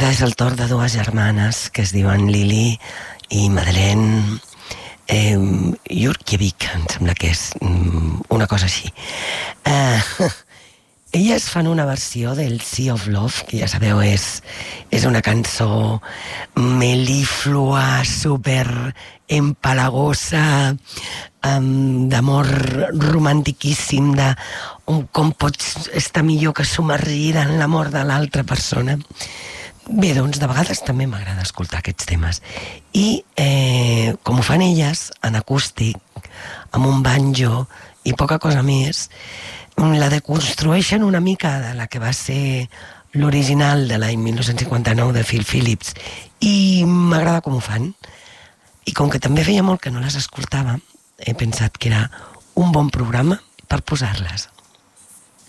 Ara és el torn de dues germanes que es diuen Lili i Madeleine Jurkiewicz, em sembla que és una cosa així. Elles fan una versió del Sea of Love, que ja sabeu és una cançó melíflua, super empalagosa, d'amor romantiquíssim, de com pots estar millor que submergida en l'amor de l'altra persona. Bé, doncs de vegades també m'agrada escoltar aquests temes. I com ho fan elles, en acústic, amb un banjo i poca cosa més, la deconstrueixen una mica de la que va ser l'original de l'any 1959 de Phil Phillips, i m'agrada com ho fan. I com que també feia molt que no les escoltava, he pensat que era un bon programa per posar-les.